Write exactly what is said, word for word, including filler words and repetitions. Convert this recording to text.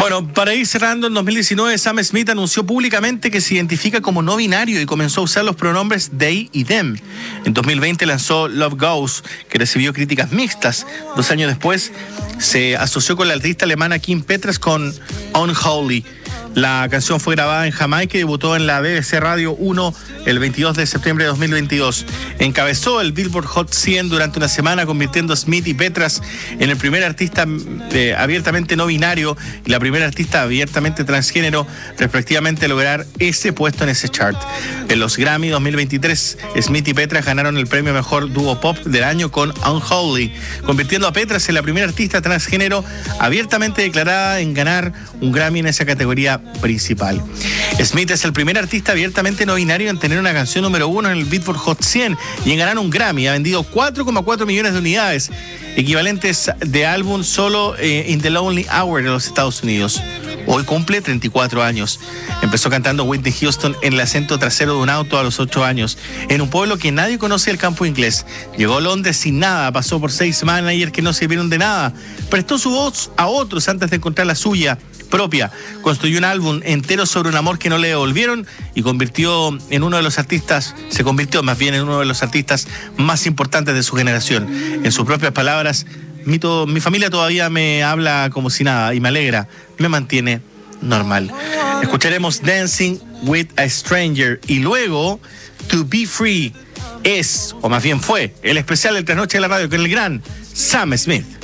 Bueno, para ir cerrando, en dos mil diecinueve Sam Smith anunció públicamente que se identifica como no binario y comenzó a usar los pronombres they y them. En dos mil veinte lanzó Love Goes, que recibió críticas mixtas. Dos años después se asoció con la artista alemana Kim Petras con Unholy. La canción fue grabada en Jamaica y debutó en la B B C Radio uno el veintidós de septiembre de dos mil veintidós. Encabezó el Billboard Hot cien durante una semana, convirtiendo a Smith y Petras en el primer artista eh, abiertamente no binario y la primera artista abiertamente transgénero, respectivamente, a lograr ese puesto en ese chart. En los Grammy dos mil veintitrés, Smith y Petras ganaron el premio Mejor Dúo Pop del año con Unholy, convirtiendo a Petras en la primera artista transgénero abiertamente declarada en ganar un Grammy en esa categoría principal. Smith es el primer artista abiertamente no binario en tener una canción número uno en el Billboard Hot cien y en ganar un Grammy. Ha vendido cuatro coma cuatro millones de unidades, equivalentes de álbum solo eh, In the Lonely Hour de los Estados Unidos. Hoy cumple treinta y cuatro años. Empezó cantando Whitney Houston en el asiento trasero de un auto a los ocho años, en un pueblo que nadie conoce del campo inglés. Llegó a Londres sin nada, pasó por seis managers que no sirvieron de nada, prestó su voz a otros antes de encontrar la suya propia, construyó un álbum entero sobre un amor que no le devolvieron y convirtió en uno de los artistas, se convirtió más bien en uno de los artistas más importantes de su generación. En sus propias palabras, mi, to, mi familia todavía me habla como si nada y me alegra, me mantiene normal. Escucharemos Dancing with a Stranger y luego To Be Free. Es, o más bien fue, el especial del Trasnoche de la Radio con el gran Sam Smith.